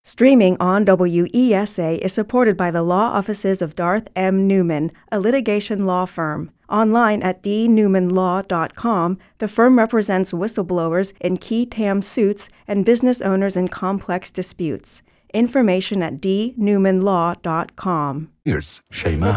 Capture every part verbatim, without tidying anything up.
Streaming on W E S A is supported by the law offices of Darth M. Newman, a litigation law firm. Online at d newman law dot com, the firm represents whistleblowers in key T A M suits and business owners in complex disputes. Information at d newman law dot com. Here's Shayma.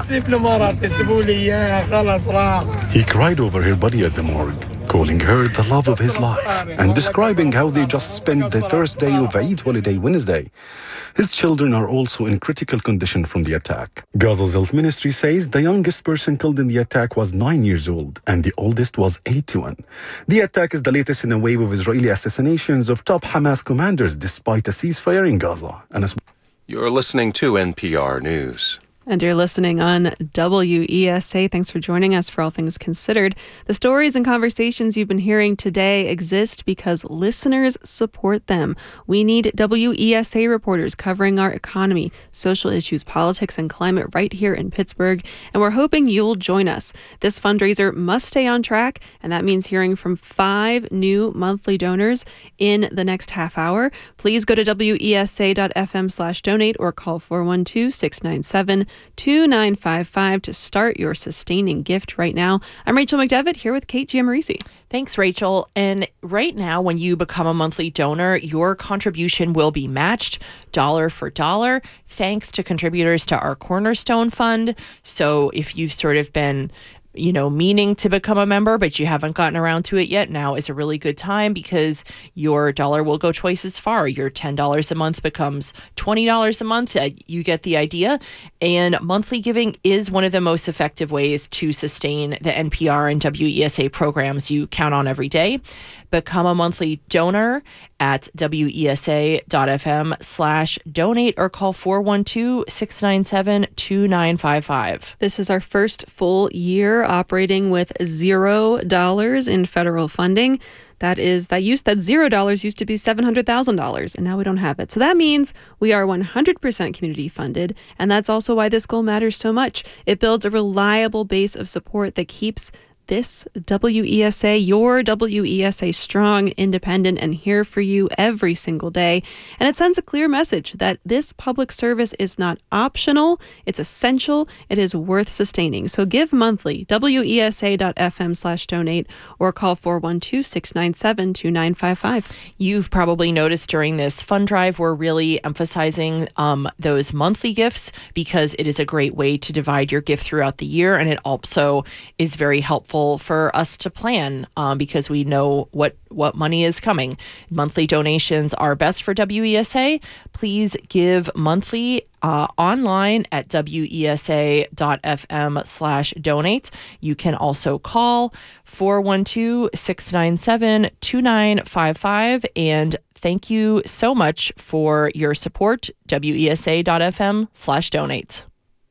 He cried over her body at the morgue, calling her the love of his life and describing how they just spent the first day of Eid holiday Wednesday. His children are also in critical condition from the attack. Gaza's health ministry says the youngest person killed in the attack was nine years old and the oldest was eighty-one. The attack is the latest in a wave of Israeli assassinations of top Hamas commanders despite a ceasefire in Gaza. And as You're listening to N P R News. And you're listening on W E S A. Thanks for joining us for All Things Considered. The stories and conversations you've been hearing today exist because listeners support them. We need W E S A reporters covering our economy, social issues, politics, and climate right here in Pittsburgh. And we're hoping you'll join us. This fundraiser must stay on track, and that means hearing from five new monthly donors in the next half hour. Please go to W E S A dot F M slash donate or call four one two, six nine seven, two nine five five to start your sustaining gift right now. I'm Rachel McDevitt here with Kate Giammarese. Thanks, Rachel. And right now, when you become a monthly donor, your contribution will be matched dollar for dollar, thanks to contributors to our Cornerstone Fund. So if you've sort of been you know, meaning to become a member, but you haven't gotten around to it yet, now is a really good time because your dollar will go twice as far. Your ten dollars a month becomes twenty dollars a month. Uh, you get the idea. And monthly giving is one of the most effective ways to sustain the N P R and W E S A programs you count on every day. Become a monthly donor at W E S A dot F M slash donate or call four one two, six nine seven, two nine five five. This is our first full year operating with zero dollars in federal funding. That is, that used, that zero dollars used to be seven hundred thousand dollars, and now we don't have it. So that means we are one hundred percent community funded, and that's also why this goal matters so much. It builds a reliable base of support that keeps this W E S A, your W E S A, strong, independent, and here for you every single day. And it sends a clear message that this public service is not optional, it's essential, it is worth sustaining. So give monthly, W E S A dot F M slash donate, or call four one two, six nine seven, two nine five five. You've probably noticed during this fund drive, we're really emphasizing um, those monthly gifts because it is a great way to divide your gift throughout the year, and it also is very helpful for us to plan um, because we know what, what money is coming. Monthly donations are best for W E S A. Please give monthly uh, online at W E S A dot F M slash donate. You can also call four one two, six nine seven, two nine five five. And thank you so much for your support. W E S A dot F M slash donate.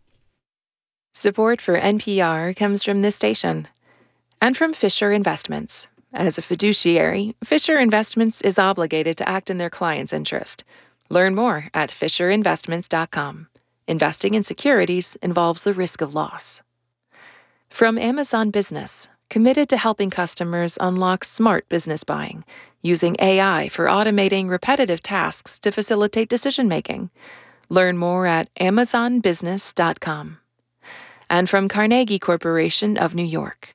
Support for N P R comes from this station and from Fisher Investments. As a fiduciary, Fisher Investments is obligated to act in their client's interest. Learn more at fisher investments dot com. Investing in securities involves the risk of loss. From Amazon Business, committed to helping customers unlock smart business buying, using A I for automating repetitive tasks to facilitate decision-making. Learn more at amazon business dot com. And from Carnegie Corporation of New York.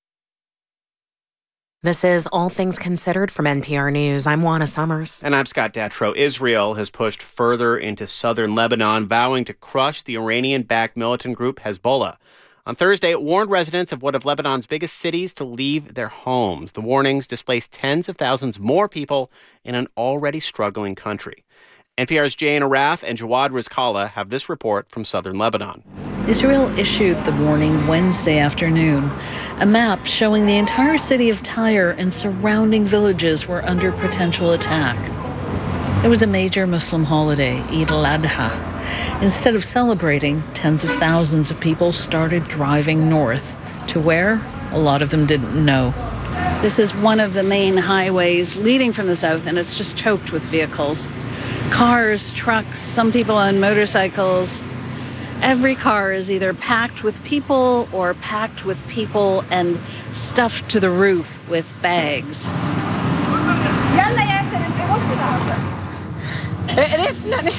This is All Things Considered from N P R News. I'm Juana Summers. And I'm Scott Detrow. Israel has pushed further into southern Lebanon, vowing to crush the Iranian-backed militant group Hezbollah. On Thursday, it warned residents of one of Lebanon's biggest cities to leave their homes. The warnings displaced tens of thousands more people in an already struggling country. N P R's Jane Araf and Jawad Rizkallah have this report from southern Lebanon. Israel issued the warning Wednesday afternoon. A map showing the entire city of Tyre and surrounding villages were under potential attack. It was a major Muslim holiday, Eid al-Adha. Instead of celebrating, tens of thousands of people started driving north to where a lot of them didn't know. This is one of the main highways leading from the south, and it's just choked with vehicles. Cars, trucks, some people on motorcycles. Every car is either packed with people or packed with people and stuffed to the roof with bags.